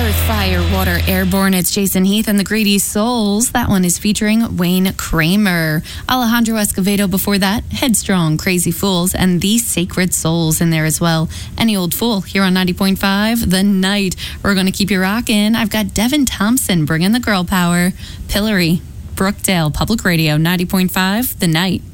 Earth, Fire, Water, Airborne. It's Jason Heath and the Greedy Souls. That one is featuring Wayne Kramer. Alejandro Escovedo before that. Headstrong, Crazy Fools, and The Sacred Souls in there as well. Any Old Fool here on 90.5 The Night. We're going to keep you rocking. I've got Devin Thompson bringing the girl power. Pillory, Brookdale Public Radio, 90.5 The Night.